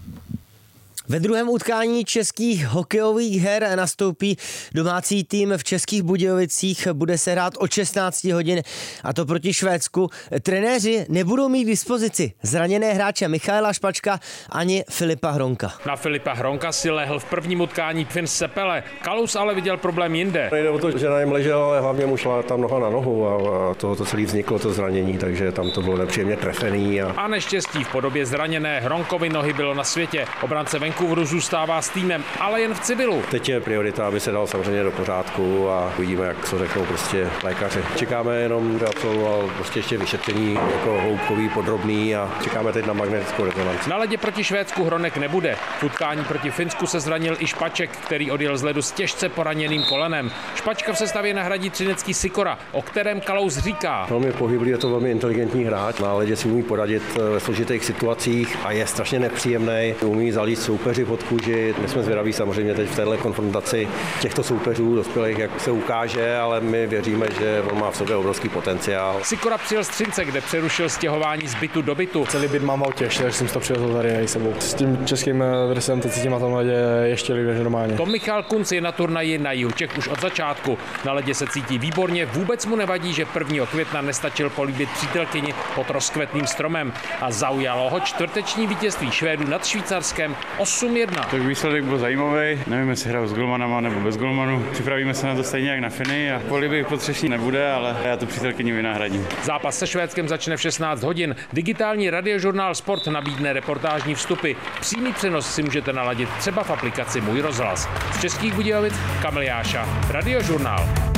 Ve druhém utkání českých hokejových her nastoupí domácí tým v Českých Budějovicích. Bude se hrát od 16 hodin, a to proti Švédsku. Trenéři nebudou mít k dispozici zraněné hráče Michaela Špačka ani Filipa Hronka. Na Filipa Hronka si lehl v prvním utkání Finn Sepele. Kalous ale viděl problém jinde. Nejde o to, že na něm ležel, ale hlavně mu šla tam noha na nohu a to celé vzniklo to zranění, takže tam to bylo nepříjemně trefený. A neštěstí v podobě zraněné Hronkovy nohy bylo na světě. Obránce Vancouveru zůstává s týmem, ale jen v civilu. Teď je priorita, aby se dal samozřejmě do pořádku a uvidíme, jak to řeknou prostě lékaři. Čekáme jenom, že absolvoval prostě ještě vyšetření jako hloubkový, podrobný a čekáme teď na magnetickou rezonanci. Na ledě proti Švédsku Hronek nebude. V utkání proti Finsku se zranil i Špaček, který odjel z ledu s těžce poraněným kolenem. Špačka v sestavě nahradí třinecký Sikora, o kterém Kalous říká. Velmi pohyblivý, je to velmi inteligentní hráč. Na ledě si umí poradit ve složitých situacích a je strašně nepříjemný. Umí zalít soupeři pod kůži. My jsme zvědaví samozřejmě teď v této konfrontaci těchto soupeřů dospělých, jak se ukáže, ale my věříme, že on má v sobě obrovský potenciál. Sikora přijel z Třince, kde přerušil stěhování z bytu do bytu. Celý byt mám v autě, takže jsem to přivezl tady sebou. S tím českým dresem teď cítím na tom ledě ještě líp než normálně. Tom Michal Kunc je na turnaji na jihu Čech už od začátku. Na ledě se cítí výborně, vůbec mu nevadí, že 1. května nestačil políbit přítelkyni pod rozkvetným stromem a zaujalo ho čtvrteční vítězství Švédů nad Švýcarskem 8-1. Tak výsledek byl zajímavý. Nevím, jestli hraju s golmanama nebo bez golmanů. Připravíme se na to stejně jak na Finy a polibek potřešný nebude, ale já tu přítelkyni vynahradím. Zápas se Švédskem začne v 16 hodin. Digitální radiožurnál Sport nabídne reportážní vstupy. Přímý přenos si můžete naladit třeba v aplikaci Můj rozhlas. Z Českých Budějovic Kamil Jáša, Radiožurnál.